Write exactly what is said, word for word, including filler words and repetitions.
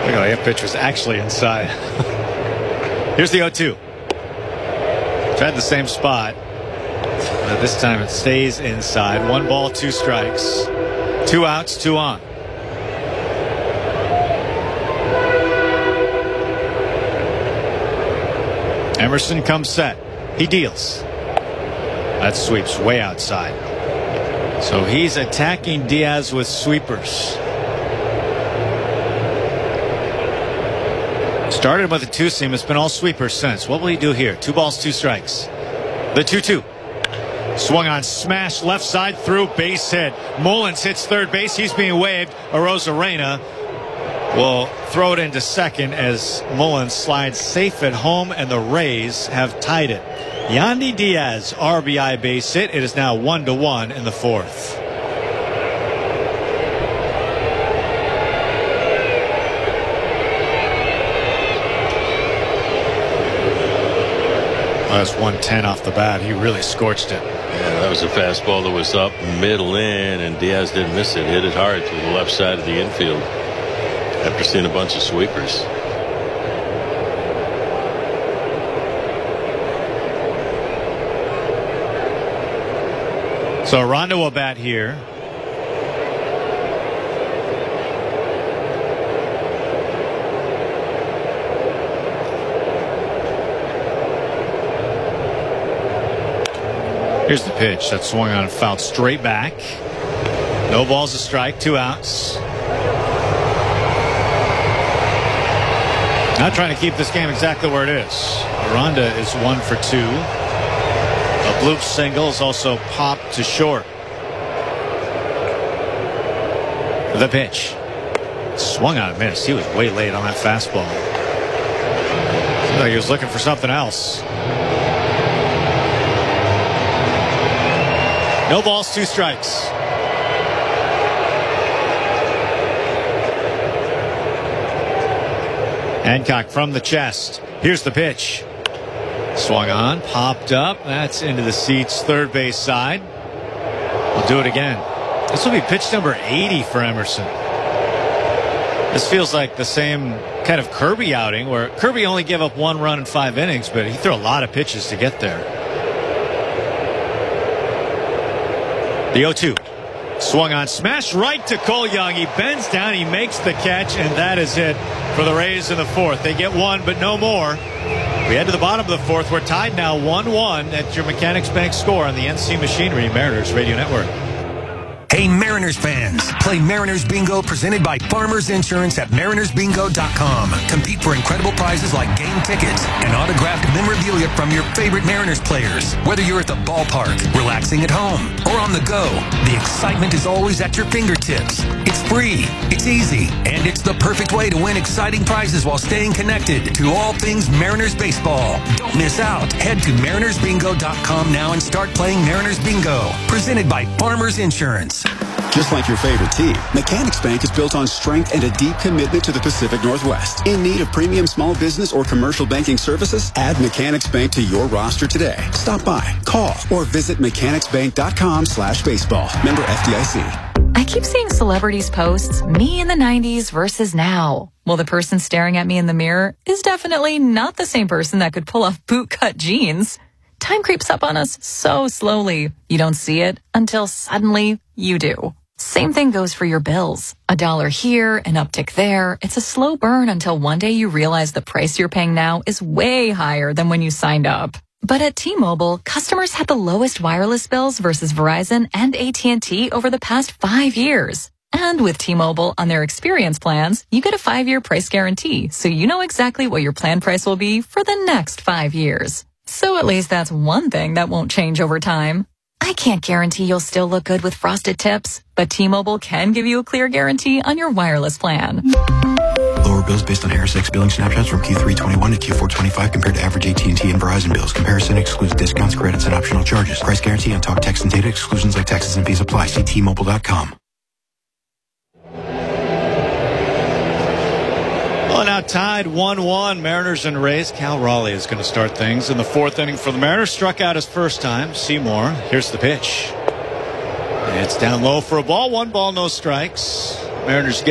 Look at that pitch was actually inside. Here's the oh two. Tried the same spot, but this time it stays inside. One ball, two strikes. Two outs, two on. Emerson comes set. He deals. That sweeps way outside. So he's attacking Diaz with sweepers. Started with a two-seam. It's been all sweepers since. What will he do here? Two balls, two strikes. The two two. Swung on, smash, left side, through, base hit. Mullins hits third base. He's being waved. Arozarena will throw it into second as Mullins slides safe at home, and the Rays have tied it. Yandy Diaz, R B I base hit. It is now one to one in the fourth. Well, that's one ten off the bat. He really scorched it. Yeah, that was a fastball that was up middle in, and Diaz didn't miss it. Hit it hard to the left side of the infield after seeing a bunch of sweepers. So Rondo will bat here. Here's the pitch that swung on and fouled straight back. No balls, a strike, two outs. Not trying to keep this game exactly where it is. Aranda is one for two. A bloop single is also popped to short. The pitch. Swung on and missed. He was way late on that fastball. Seemed like he was looking for something else. No balls, two strikes. Hancock from the chest. Here's the pitch. Swung on, popped up. That's into the seats, third base side. We'll do it again. This will be pitch number eighty for Emerson. This feels like the same kind of Kirby outing where Kirby only gave up one run in five innings, but he threw a lot of pitches to get there. The oh two. Swung on, smash right to Cole Young. He bends down, he makes the catch, and that is it for the Rays in the fourth. They get one, but no more. We head to the bottom of the fourth. We're tied now one one at your Mechanics Bank score on the N C Machinery Mariners Radio Network. Hey, Mariners fans, play Mariners Bingo presented by Farmers Insurance at mariners bingo dot com. Compete for incredible prizes like game tickets and autographed memorabilia from your favorite Mariners players. Whether you're at the ballpark, relaxing at home, or on the go, the excitement is always at your fingertips. It's free, it's easy, and it's the perfect way to win exciting prizes while staying connected to all things Mariners baseball. Don't miss out. Head to mariners bingo dot com now and start playing Mariners Bingo, presented by Farmers Insurance. Just like your favorite team, Mechanics Bank is built on strength and a deep commitment to the Pacific Northwest. In need of premium small business or commercial banking services? Add Mechanics Bank to your roster today. Stop by, call, or visit mechanics bank dot com slash baseball. Member F D I C. I keep seeing celebrities posts, me in the nineties versus now. Well, the person staring at me in the mirror is definitely not the same person that could pull off bootcut jeans. Time creeps up on us so slowly. You don't see it until suddenly you do. Same thing goes for your bills. A dollar here, an uptick there. It's a slow burn until one day you realize the price you're paying now is way higher than when you signed up. But at T-Mobile, customers had the lowest wireless bills versus Verizon and A T and T over the past five years. And with T-Mobile on their experience plans, you get a five-year price guarantee, so you know exactly what your plan price will be for the next five years. So at least that's one thing that won't change over time. I can't guarantee you'll still look good with frosted tips, but T-Mobile can give you a clear guarantee on your wireless plan. Lower bills based on Harris X billing snapshots from Q three twenty-one to Q four twenty-five compared to average A T and T and Verizon bills. Comparison excludes discounts, credits, and optional charges. Price guarantee on talk, text, and data exclusions like taxes and fees apply. See T Mobile dot com. Well, now tied one one, Mariners and Rays. Cal Raleigh is going to start things in the fourth inning for the Mariners. Struck out his first time. Seymour, here's the pitch. It's down low for a ball. One ball, no strikes. Mariners get